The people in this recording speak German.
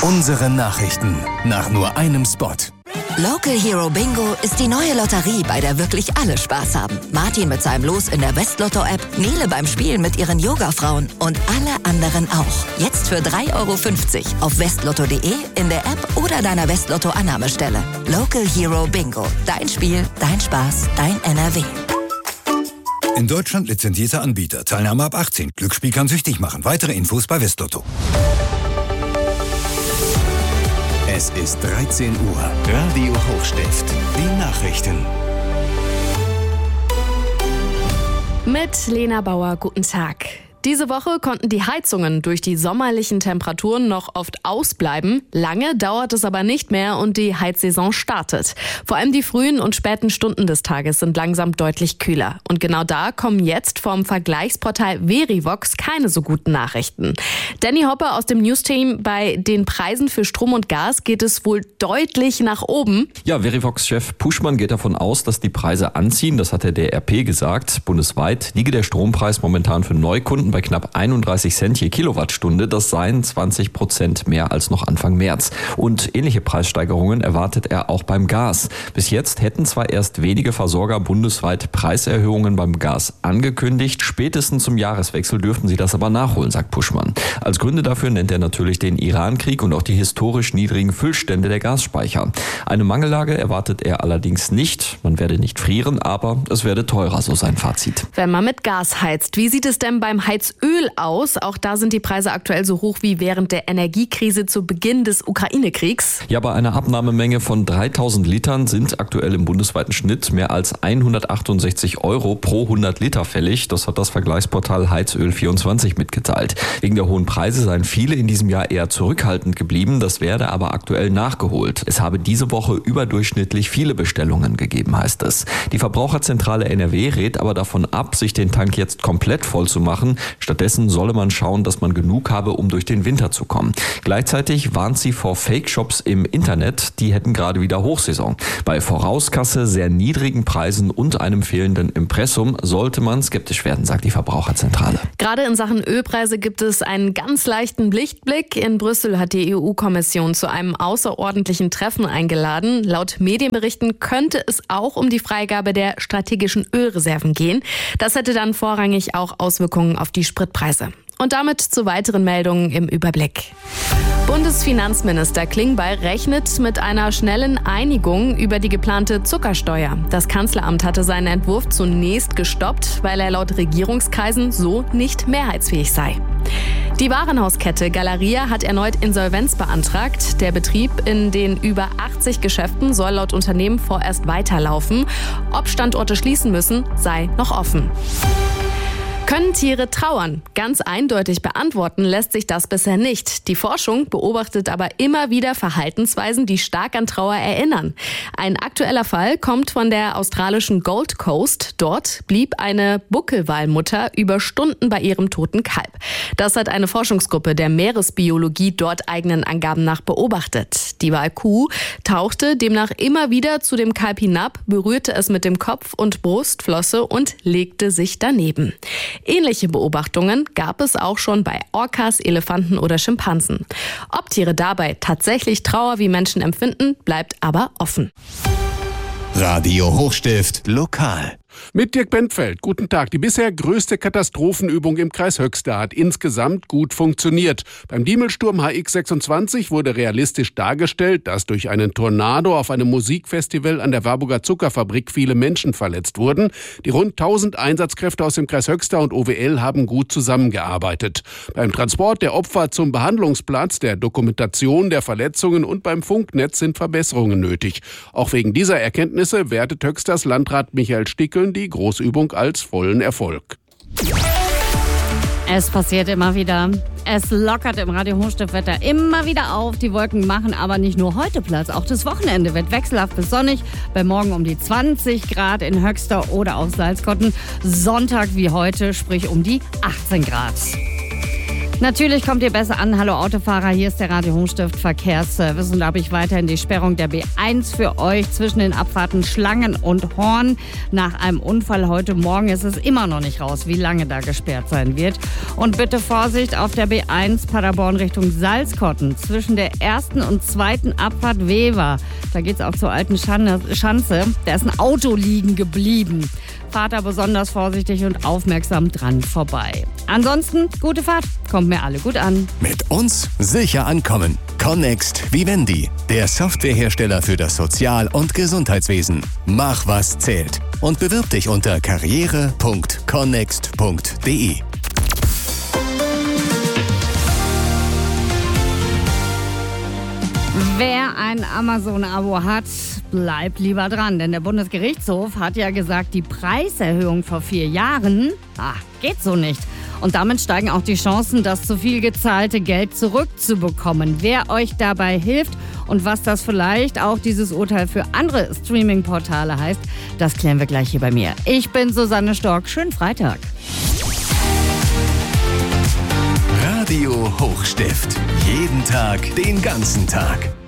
Unsere Nachrichten nach nur einem Spot. Local Hero Bingo ist die neue Lotterie, bei der wirklich alle Spaß haben. Martin mit seinem Los in der Westlotto-App, Nele beim Spielen mit ihren Yoga-Frauen und alle anderen auch. Jetzt für 3,50 € auf westlotto.de, in der App oder deiner Westlotto-Annahmestelle. Local Hero Bingo. Dein Spiel, dein Spaß, dein NRW. In Deutschland lizenzierter Anbieter. Teilnahme ab 18. Glücksspiel kann süchtig machen. Weitere Infos bei Westlotto. Es ist 13 Uhr. Radio Hochstift. Die Nachrichten. Mit Lena Bauer, guten Tag. Diese Woche konnten die Heizungen durch die sommerlichen Temperaturen noch oft ausbleiben. Lange dauert es aber nicht mehr und die Heizsaison startet. Vor allem die frühen und späten Stunden des Tages sind langsam deutlich kühler. Und genau da kommen jetzt vom Vergleichsportal Verivox keine so guten Nachrichten. Danny Hopper aus dem Newsteam: Bei den Preisen für Strom und Gas geht es wohl deutlich nach oben. Ja, Verivox-Chef Puschmann geht davon aus, dass die Preise anziehen. Das hat der DRP gesagt. Bundesweit liege der Strompreis momentan für Neukunden bei knapp 31 Cent je Kilowattstunde. Das seien 20% mehr als noch Anfang März. Und ähnliche Preissteigerungen erwartet er auch beim Gas. Bis jetzt hätten zwar erst wenige Versorger bundesweit Preiserhöhungen beim Gas angekündigt. Spätestens zum Jahreswechsel dürften sie das aber nachholen, sagt Puschmann. Als Gründe dafür nennt er natürlich den Iran-Krieg und auch die historisch niedrigen Füllstände der Gasspeicher. Eine Mangellage erwartet er allerdings nicht. Man werde nicht frieren, aber es werde teurer, so sein Fazit. Wenn man mit Gas heizt, wie sieht es denn beim Heizöl aus? Auch da sind die Preise aktuell so hoch wie während der Energiekrise zu Beginn des Ukraine-Kriegs. Ja, bei einer Abnahmemenge von 3000 Litern sind aktuell im bundesweiten Schnitt mehr als 168 € pro 100 Liter fällig. Das hat das Vergleichsportal Heizöl24 mitgeteilt. Wegen der hohen Preise seien viele in diesem Jahr eher zurückhaltend geblieben. Das werde aber aktuell nachgeholt. Es habe diese Woche überdurchschnittlich viele Bestellungen gegeben, heißt es. Die Verbraucherzentrale NRW rät aber davon ab, sich den Tank jetzt komplett voll zu machen. Stattdessen solle man schauen, dass man genug habe, um durch den Winter zu kommen. Gleichzeitig warnt sie vor Fake-Shops im Internet. Die hätten gerade wieder Hochsaison. Bei Vorauskasse, sehr niedrigen Preisen und einem fehlenden Impressum sollte man skeptisch werden, sagt die Verbraucherzentrale. Gerade in Sachen Ölpreise gibt es einen ganz leichten Lichtblick. In Brüssel hat die EU-Kommission zu einem außerordentlichen Treffen eingeladen. Laut Medienberichten könnte es auch um die Freigabe der strategischen Ölreserven gehen. Das hätte dann vorrangig auch Auswirkungen auf die Spritpreise. Und damit zu weiteren Meldungen im Überblick. Bundesfinanzminister Klingbeil rechnet mit einer schnellen Einigung über die geplante Zuckersteuer. Das Kanzleramt hatte seinen Entwurf zunächst gestoppt, weil er laut Regierungskreisen so nicht mehrheitsfähig sei. Die Warenhauskette Galeria hat erneut Insolvenz beantragt. Der Betrieb in den über 80 Geschäften soll laut Unternehmen vorerst weiterlaufen. Ob Standorte schließen müssen, sei noch offen. Können Tiere trauern? Ganz eindeutig beantworten lässt sich das bisher nicht. Die Forschung beobachtet aber immer wieder Verhaltensweisen, die stark an Trauer erinnern. Ein aktueller Fall kommt von der australischen Gold Coast. Dort blieb eine Buckelwalmutter über Stunden bei ihrem toten Kalb. Das hat eine Forschungsgruppe der Meeresbiologie dort eigenen Angaben nach beobachtet. Die Walkuh tauchte demnach immer wieder zu dem Kalb hinab, berührte es mit dem Kopf und Brustflosse und legte sich daneben. Ähnliche Beobachtungen gab es auch schon bei Orcas, Elefanten oder Schimpansen. Ob Tiere dabei tatsächlich Trauer wie Menschen empfinden, bleibt aber offen. Radio Hochstift lokal. Mit Dirk Bentfeld. Guten Tag. Die bisher größte Katastrophenübung im Kreis Höxter hat insgesamt gut funktioniert. Beim Diemelsturm HX26 wurde realistisch dargestellt, dass durch einen Tornado auf einem Musikfestival an der Warburger Zuckerfabrik viele Menschen verletzt wurden. Die rund 1000 Einsatzkräfte aus dem Kreis Höxter und OWL haben gut zusammengearbeitet. Beim Transport der Opfer zum Behandlungsplatz, der Dokumentation der Verletzungen und beim Funknetz sind Verbesserungen nötig. Auch wegen dieser Erkenntnisse wertet Höxters Landrat Michael Stickeln die Großübung als vollen Erfolg. Es passiert immer wieder. Es lockert im Radio Hochstiftwetter immer wieder auf. Die Wolken machen aber nicht nur heute Platz. Auch das Wochenende wird wechselhaft bis sonnig. Bei morgen um die 20 Grad in Höxter oder auf Salzkotten. Sonntag wie heute, sprich um die 18 Grad. Natürlich kommt ihr besser an. Hallo Autofahrer, hier ist der Radio Hochstift Verkehrsservice und da habe ich weiterhin die Sperrung der B1 für euch zwischen den Abfahrten Schlangen und Horn. Nach einem Unfall heute Morgen ist es immer noch nicht raus, wie lange da gesperrt sein wird. Und bitte Vorsicht auf der B1 Paderborn Richtung Salzkotten zwischen der ersten und zweiten Abfahrt Wever. Da geht es auch zur alten Schanze. Da ist ein Auto liegen geblieben. Fahrt da besonders vorsichtig und aufmerksam dran vorbei. Ansonsten, gute Fahrt, kommt mir alle gut an. Mit uns sicher ankommen. Connext Vivendi, der Softwarehersteller für das Sozial- und Gesundheitswesen. Mach, was zählt. Und bewirb dich unter karriere.connext.de. Wer ein Amazon-Abo hat, bleibt lieber dran. Denn der Bundesgerichtshof hat ja gesagt, die Preiserhöhung vor 4 Jahren, geht so nicht. Und damit steigen auch die Chancen, das zu viel gezahlte Geld zurückzubekommen. Wer euch dabei hilft und was das vielleicht auch dieses Urteil für andere Streaming-Portale heißt, das klären wir gleich hier bei mir. Ich bin Susanne Stork. Schönen Freitag. Radio Hochstift. Jeden Tag, den ganzen Tag.